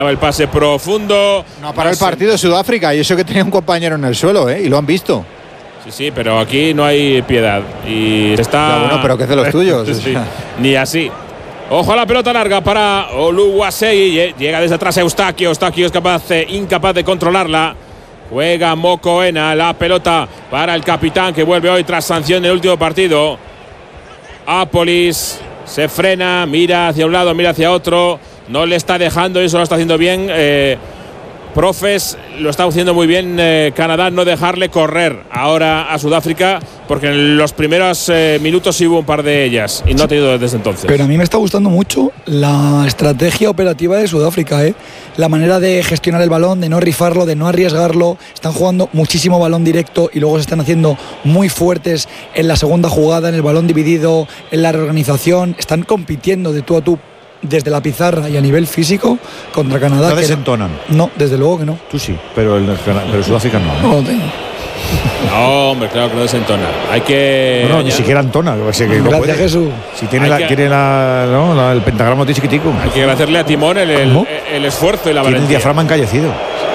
El pase profundo. No ha parado el partido de Sudáfrica, y eso que tenía un compañero en el suelo, y lo han visto. Sí, pero aquí no hay piedad. Y está. Ya, bueno, pero que es de los tuyos. Sí, ni así. Ojo a la pelota larga para Oluwaseyi. Llega desde atrás Eustaquio. Eustaquio es incapaz de controlarla. Juega Mokoena. La pelota para el capitán, que vuelve hoy tras sanción en el último partido. Apolis se frena, mira hacia un lado, mira hacia otro. No le está dejando, y eso lo está haciendo bien. Profes, lo está haciendo muy bien Canadá, no dejarle correr ahora a Sudáfrica, porque en los primeros minutos sí hubo un par de ellas y no ha tenido desde entonces. Pero a mí me está gustando mucho la estrategia operativa de Sudáfrica, la manera de gestionar el balón, de no rifarlo, de no arriesgarlo. Están jugando muchísimo balón directo y luego se están haciendo muy fuertes en la segunda jugada, en el balón dividido, en la reorganización. Están compitiendo de tú a tú desde la pizarra y a nivel físico contra Canadá. ¿No desentonan? No, desde luego que no. Tú sí, pero Sudáfrica no. No lo tengo. No, hombre, claro que no desentona. Hay que. No, ni siquiera entona. Gracias, Jesús. Si tiene el pentagrama chiquitico. Hay que agradecerle a Timón el esfuerzo y la valentía. Tiene el diafragma encallecido.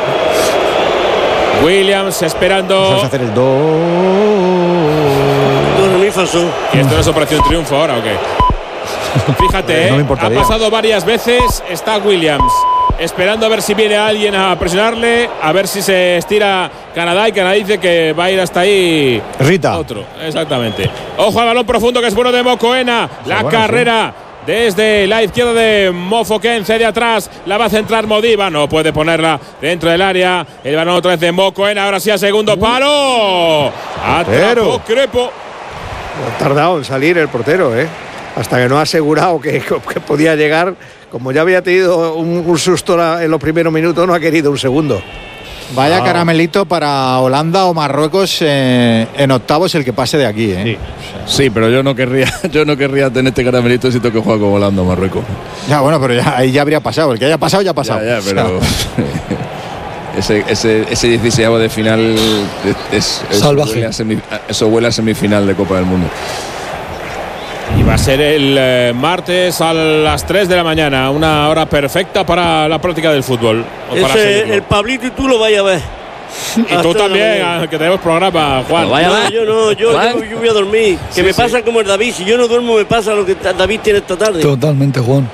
Williams esperando. Vamos a hacer el do. ¿Y esto no es Operación Triunfo ahora o qué? Fíjate, no me ha pasado varias veces. Está Williams esperando a ver si viene alguien a presionarle, a ver si se estira Canadá, y Canadá dice que va a ir hasta ahí. Rita. Otro, exactamente. Ojo al balón profundo, que es bueno de Mokoena. La carrera desde la izquierda de Mofoken, cede atrás, la va a centrar Modiba, no puede ponerla dentro del área. El balón otra vez de Mokoena, ahora sí a segundo palo. Atrapó Crepo. Ha tardado en salir el portero, hasta que no ha asegurado que podía llegar. Como ya había tenido un susto en los primeros minutos, no ha querido un segundo. Vaya caramelito para Holanda o Marruecos en octavos, el que pase de aquí, Sí, pero yo no querría tener este caramelito si tengo que jugar con Holanda o Marruecos. Ya, bueno, pero ahí ya habría pasado. El que haya pasado, ya ha pasado. Ya, pero ese 16avo de final es salvaje. Eso huele a semifinal de Copa del Mundo. Y va a ser el martes a las 3 de la mañana, una hora perfecta para la práctica del fútbol. El Pablito y tú lo vayas a ver. Y tú también, que tenemos programa, Juan. Yo voy a dormir. Que me pasa como el David. Si yo no duermo, me pasa lo que David tiene esta tarde. Totalmente, Juan.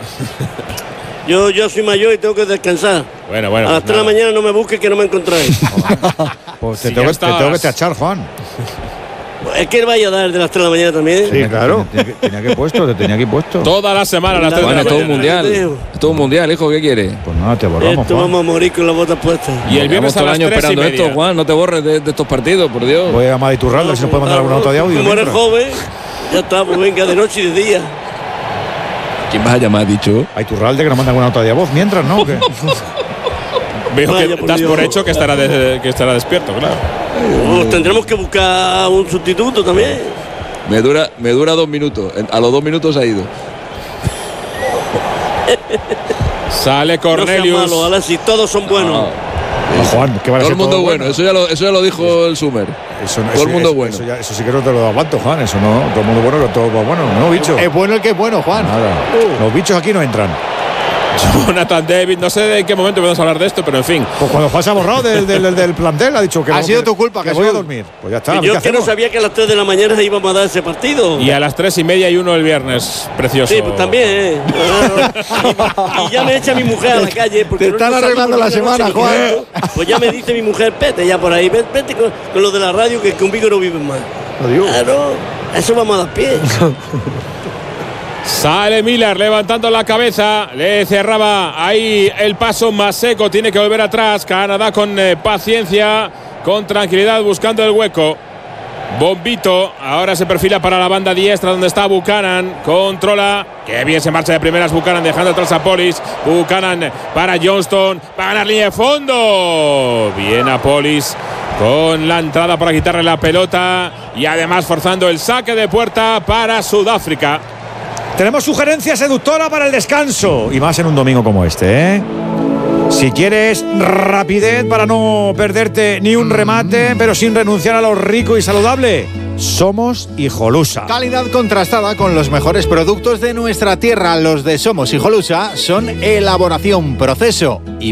Yo soy mayor y tengo que descansar. Bueno. A las 3 de la mañana no me busques, que no me encontráis. Pues te tengo que tachar, Juan. Es que él vaya a dar de las 3 de la mañana también. Sí, claro. Te tenía aquí puesto. Toda la semana a las 3 de la mañana. Todo un mundial, hijo, ¿qué quieres? Pues nada, te borramos, Juan. Vamos a morir con las botas puestas. Y el viernes a las 3:30. esperando esto, Juan, no te borres de estos partidos, por Dios. Voy a llamar a Iturralde, si nos puede mandar alguna nota de audio. Como eres joven, ya está, pues venga, de noche y de día. ¿Quién vas a llamar, dicho? A Iturralde, que nos manda alguna nota de voz mientras, ¿no? Veo que das por hecho que estará despierto, claro. Tendremos que buscar un sustituto también. Me dura 2 minutos. A los 2 minutos ha ido. Sale Cornelius. No sea malo, Alexis, todos son buenos. Juan, ¿qué va a todo ser el mundo todo bueno. Eso ya lo dijo el Sumer. Todo el mundo bueno. Eso sí que no te lo da aguanto, Juan. Eso no. Todo el mundo bueno, todo bueno. No, bicho. Es bueno el que es bueno, Juan. Nada. Los bichos aquí no entran. Jonathan David, no sé de qué momento podemos hablar de esto, pero en fin. Pues cuando Juan se ha borrado del plantel, ha dicho que ha sido tu culpa, que voy a dormir. Pues ya está. Yo que no sabía que a las 3 de la mañana íbamos a dar ese partido. Y a las 3:30 y 1 el viernes. Precioso. Sí, pues también. Y ya me echa mi mujer a la calle. Porque te están arreglando la semana, Juan. Pues ya me dice mi mujer, vete ya por ahí, vete con lo de la radio, que conmigo no viven más. Adiós. Claro, eso vamos a dar pie. Sale Miller levantando la cabeza, le cerraba ahí el paso más seco, tiene que volver atrás. Canadá con paciencia, con tranquilidad, buscando el hueco. Bombito, ahora se perfila para la banda diestra donde está Buchanan, controla, que bien se marcha de primeras Buchanan, dejando atrás a Polis. Buchanan para Johnston, va a ganar línea de fondo. Bien a Polis con la entrada para quitarle la pelota y además forzando el saque de puerta para Sudáfrica. Tenemos sugerencia seductora para el descanso. Y más en un domingo como este, Si quieres rapidez para no perderte ni un remate, pero sin renunciar a lo rico y saludable, Somos Hijolusa. Calidad contrastada con los mejores productos de nuestra tierra. Los de Somos Hijolusa son elaboración, proceso y